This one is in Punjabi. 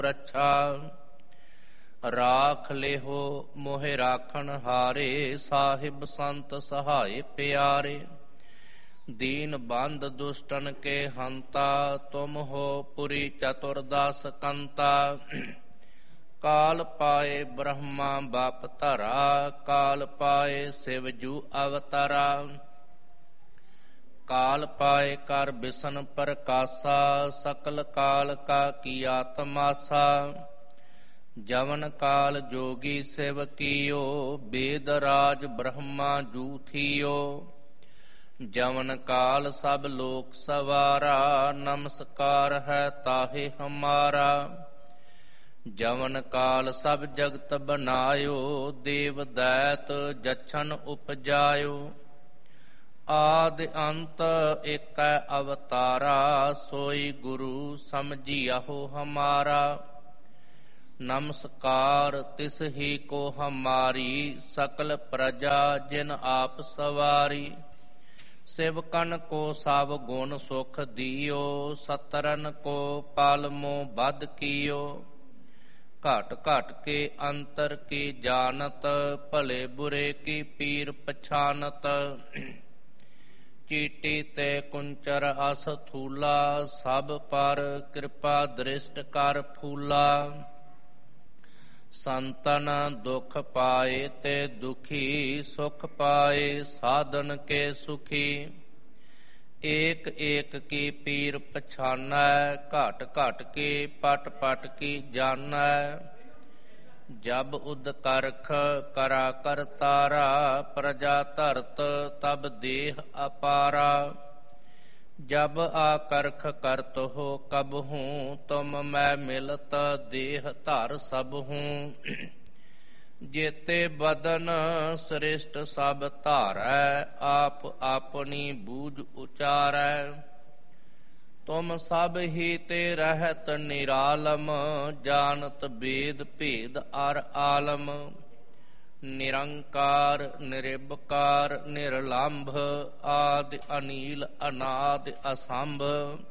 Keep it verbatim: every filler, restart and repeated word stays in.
ਪ੍ਰਛਾ। ਰਾਖ ਲਿਹੋ ਮੋਹਿ ਰਾਖਣ ਹਾਰੇ, ਸਾਹਿਬ ਸੰਤ ਸਹਾਇ ਪਿਆਰੇ। ਦੀਨ ਬੰਦ ਦੁਸ਼ਟਨ ਕੇ ਹੰਤਾ, ਤੁਮ ਹੋ ਪੁਰੀ ਚਤੁਰਦਸ ਕੰਤਾ। ਕਾਲ ਪਾਏ ਬ੍ਰਹਮਾ ਬਾਪ ਧਰਾ, ਕਾਲ ਪਾਏ ਸਿਵ ਜੂ ਅਵਤਾਰਾ। ਕਾਲ ਪਾਏ ਕਰ ਬਿਸ਼ਨ ਪ੍ਰਕਾਸ਼ਾ, ਸਕਲ ਕਾਲ ਕਾ ਕੀਆ ਤਮਾਸਾ। ਜਵਨ ਕਾਲ ਜੋਗੀ ਸਿਵ ਕੀਓ, ਬੇਦ ਰਾਜ ਬ੍ਰਹਮਾ ਜੂ ਥੀਓ। ਜਵਨ ਕਾਲ ਸਭ ਲੋਕ ਸਵਾਰਾ, ਨਮਸਕਾਰ ਹੈ ਤਾਹੇ ਹਮਾਰਾ। ਜਵਨ ਕਾਲ ਸਭ ਜਗਤ ਬਨਾਇਓ, ਦੇਵ ਦੈਤ ਜਛਨ ਉਪਜਾਇਓ। ਆਦਿ ਅੰਤ ਏਕੈ ਅਵਤਾਰਾ, ਸੋਈ ਗੁਰੂ ਸਮਝਿਆਹੋ ਹਮਾਰਾ। ਨਮਸਕਾਰ ਤਿਸ ਹੀ ਕੋ ਹਮਾਰੀ, ਸਕਲ ਪ੍ਰਜਾ ਜਿਨ ਆਪ ਸਵਾਰੀ। ਸਿਵਕਨ ਕੋ ਸਭ ਗੁਣ ਸੁਖ ਦਿਓ, ਸਤਰਨ ਕੋ ਪਲ ਮੋਹ ਬਧ ਕੀਓ। ਘਟ ਘਟ ਕੇ ਅੰਤਰ ਕੀ ਜਾਨਤ, ਭਲੇ ਬੁਰੇ ਕੀ ਪੀਰ ਪਛਾਨਤ। ਚੀਟੀ ਤੇ ਕੁੰਚਰ ਅਸ ਥੂਲਾ, ਸਭ ਪਰ ਕਿਰਪਾ ਦ੍ਰਿਸ਼ਟ ਕਰ ਫੂਲਾ। ਸੰਤਨ ਦੁਖ ਪਾਏ ਤੇ ਦੁਖੀ, ਸੁਖ ਪਾਏ ਸਾਧਨ ਕੇ ਸੁਖੀ। ਏਕ ਏਕ ਕੀ ਪੀਰ ਪਛਾਨੈ, ਘਟ ਘਟ ਕੇ ਪਟ ਪਟ ਕੀ ਜਾਨੈ। ਜਬ ਉਦ ਕਰਖ ਕਰਾ ਕਰਤਾਰਾ, ਪ੍ਰਜਾ ਧਰਤ ਤਬ ਦੇਹ ਅਪਾਰਾ। ਜਬ ਆਕਰਖ ਕਰਤ ਹੋ ਕਬਹੂੰ, ਤੁਮ ਮੈਂ ਮਿਲਤ ਦੇਹ ਧਰ ਸਬਹੂੰ। ਜੇਤੇ ਬਦਨ ਸ੍ਰਿਸ਼ਟ ਸਭ ਧਾਰੈ, ਆਪ ਆਪਣੀ ਬੂਝ ਉਚਾਰੈ। ਤੁਮ ਸਭ ਹੀ ਤੇ ਰਹਿਤ ਨਿਰਾਲਮ, ਜਾਨਤ ਬੇਦ ਭੇਦ ਅਰ ਆਲਮ। ਨਿਰੰਕਾਰ ਨਿਰਭਕਾਰ ਨਿਰਲੰਭ, ਆਦਿ ਅਨੀਲ ਅਨਾਦਿ ਅਸੰਭ।